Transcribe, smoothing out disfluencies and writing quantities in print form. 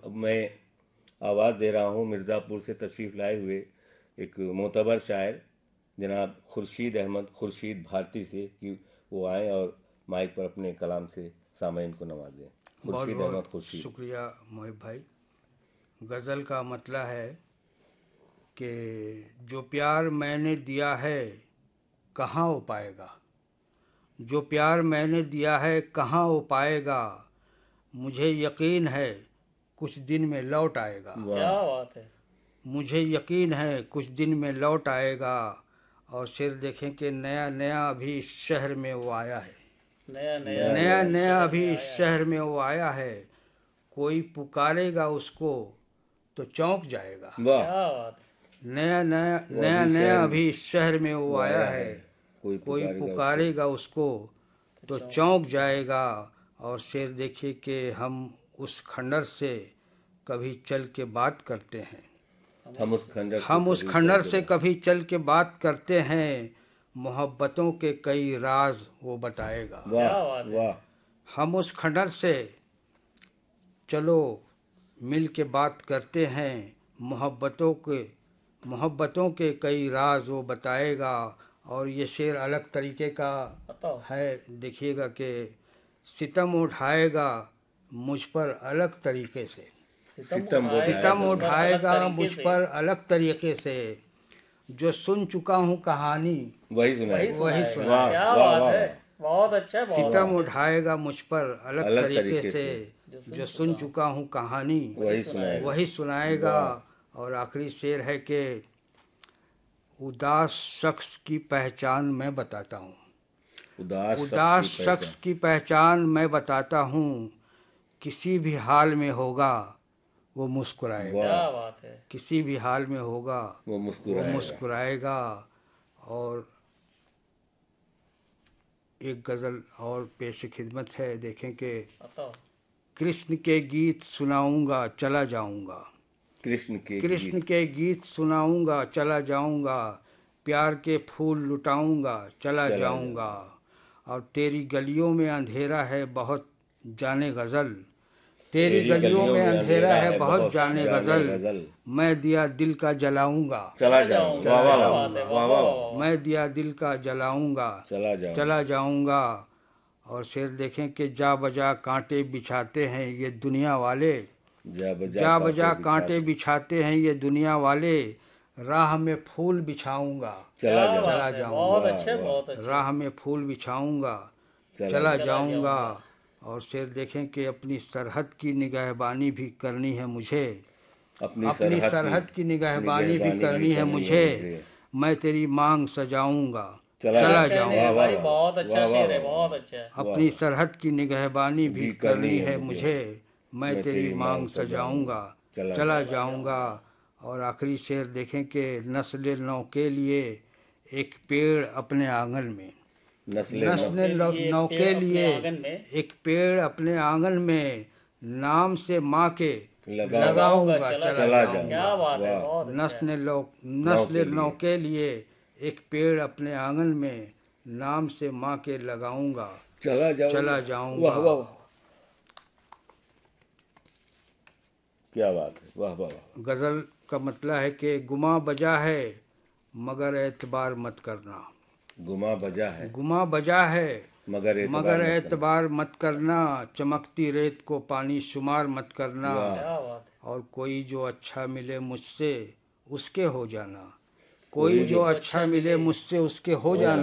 अब मैं आवाज़ दे रहा हूँ मिर्ज़ापुर से तशरीफ़ लाए हुए एक मोतबर शायर जनाब खुर्शीद अहमद खुर्शीद भारती से कि वो आएँ और माइक पर अपने कलाम से सामईन को नवाजें। बहुत खुर्शीद अहमद बहुत खुर्शीद। शुक्रिया मोहिब भाई। गज़ल का मतला है कि जो प्यार मैंने दिया है कहाँ हो पाएगा, जो प्यार मैंने दिया है कहाँ हो पाएगा, मुझे यकीन है कुछ दिन में लौट आएगा। क्या बात है। मुझे यकीन है कुछ दिन में लौट आएगा। और शेर देखें कि नया नया अभी इस शहर में वो आया है, नया नया अभी इस शहर में वो आया है। कोई पुकारेगा उसको तो चौंक जाएगा। वाह, क्या बात है। नया नया नया नया अभी इस शहर में वो आया है। कोई पुकारेगा उसको तो चौंक जाएगा। और शेर देखिए कि हम उस खंडर से कभी चल के बात करते हैं, हम उस खंडर से कभी चल के बात करते हैं। मोहब्बतों के कई राज वो बताएगा। वाह वाह। हम उस खंडर से चलो मिल के बात करते हैं। मोहब्बतों के कई राज वो बताएगा। और ये शेर अलग तरीके का है, देखिएगा कि सितम उठाएगा मुझ पर अलग तरीके से, सितम उठाएगा मुझ पर अलग तरीके से। जो सुन चुका हूँ कहानी वही सुनाएगा। क्या बात है, बहुत अच्छा है। सितम उठाएगा मुझ पर अलग तरीके से। जो सुन चुका हूँ कहानी वही सुनाएगा। और आखिरी शेर है कि उदास शख्स की पहचान मैं बताता हूँ, उदास शख्स की पहचान मैं बताता हूँ। किसी भी हाल में होगा वो मुस्कुराएगा। क्या बात है। किसी भी हाल में होगा वो मुस्कुराएगा। और एक गज़ल और पेश खिदमत है, देखें कि कृष्ण के गीत सुनाऊंगा चला जाऊंगा, कृष्ण के गीत सुनाऊंगा चला जाऊंगा। प्यार के फूल लुटाऊंगा चला जाऊंगा। और तेरी गलियों में अंधेरा है बहुत जाने गज़ल, तेरी गलियों में अंधेरा है बहुत जाने गज़ल। मैं दिया दिल का जलाऊंगा चला जाऊंगा, मैं दिया दिल का जलाऊंगा चला जाऊंगा। और शेर देखें कि जा बजा कांटे बिछाते हैं ये दुनिया वाले, जा बजा कांटे बिछाते हैं ये दुनिया वाले। राह में फूल बिछाऊंगा चला जाऊंगा, राह में फूल बिछाऊंगा चला जाऊंगा। और शेर देखें कि अपनी सरहद की निगहबानी भी करनी है मुझे, अपनी सरहद की निगहबानी भी करनी है मुझे। मैं तेरी मांग सजाऊंगा चला जाऊंगा। बहुत अच्छा शेर है, बहुत अच्छा है। अपनी सरहद की निगहबानी भी करनी है मुझे। मैं तेरी मांग सजाऊंगा चला जाऊंगा। और आखिरी शेर देखें कि नस्ल नौ के लिए एक पेड़ अपने आंगन में, नस्ल नौ के लिए एक पेड़ अपने आंगन में। नाम से माँ के लगाऊंगा चला जाऊंगा। नस्ल नौ के लिए एक पेड़ अपने आंगन में। नाम से माँ के लगाऊंगा चला जाऊंगा। क्या बात है, वाह वाह। गज़ल का मतलब है कि गुमा बजा है मगर एतबार मत करना, गुमा बजा है मगर एतबार मत करना। चमकती रेत को पानी शुमार मत करना। और कोई जो अच्छा मिले मुझसे उसके हो जाना, कोई जो अच्छा मिले मुझसे उसके हो जाना।